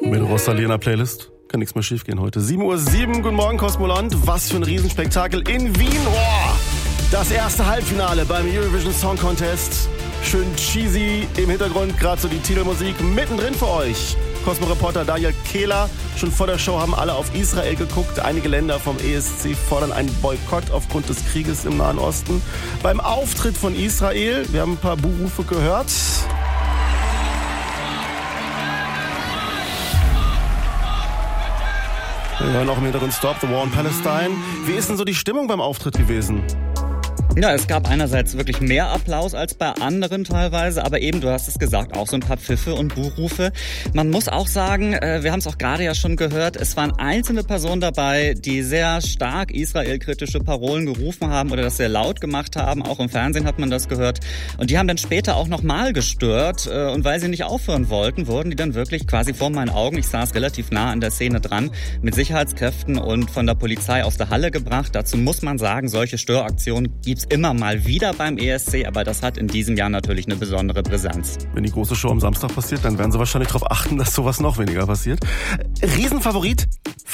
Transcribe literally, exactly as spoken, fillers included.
Mit Rosalina Playlist. Kann nichts mehr schief gehen heute. sieben Uhr sieben, guten Morgen Kosmoland. Was für ein Riesenspektakel in Wien. Oh, das erste Halbfinale beim Eurovision Song Contest. Schön cheesy im Hintergrund, gerade so die Titelmusik. Mittendrin für euch. Cosmo-Reporter Daniel Kehler. Schon vor der Show haben alle auf Israel geguckt. Einige Länder vom E S C fordern einen Boykott aufgrund des Krieges im Nahen Osten. Beim Auftritt von Israel, wir haben ein paar Buhrufe gehört. Wir hören auch im Hintergrund Stop the War in Palestine. Wie ist denn so die Stimmung beim Auftritt gewesen? Ja, es gab einerseits wirklich mehr Applaus als bei anderen teilweise, aber eben, du hast es gesagt, auch so ein paar Pfiffe und Buhrufe. Man muss auch sagen, wir haben es auch gerade ja schon gehört, es waren einzelne Personen dabei, die sehr stark israelkritische Parolen gerufen haben oder das sehr laut gemacht haben. Auch im Fernsehen hat man das gehört. Und die haben dann später auch nochmal gestört. Und weil sie nicht aufhören wollten, wurden die dann wirklich quasi vor meinen Augen, ich saß relativ nah an der Szene dran, mit Sicherheitskräften und von der Polizei aus der Halle gebracht. Dazu muss man sagen, solche Störaktionen gibt's immer mal wieder beim E S C, aber das hat in diesem Jahr natürlich eine besondere Brisanz. Wenn die große Show am Samstag passiert, dann werden sie wahrscheinlich darauf achten, dass sowas noch weniger passiert. Riesenfavorit